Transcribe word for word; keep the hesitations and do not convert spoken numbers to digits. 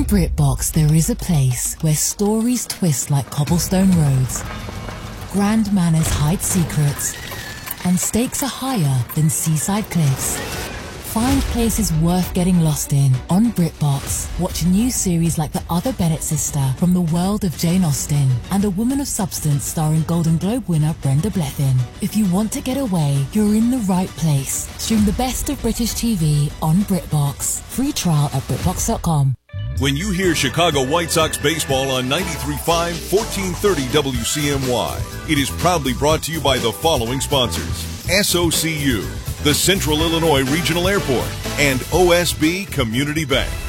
BritBox, there is a place where stories twist like cobblestone roads, grand manners hide secrets, and stakes are higher than seaside cliffs. Find places worth getting lost in on BritBox. Watch a new series like The Other Bennett Sister from the world of Jane Austen and A Woman of Substance starring Golden Globe winner Brenda Blethyn. If you want to get away, you're in the right place. Stream the best of British T V on BritBox. Free trial at BritBox dot com. When you hear Chicago White Sox baseball on ninety-three point five, fourteen thirty W C M Y, it is proudly brought to you by the following sponsors: S O C U, the Central Illinois Regional Airport, and O S B Community Bank.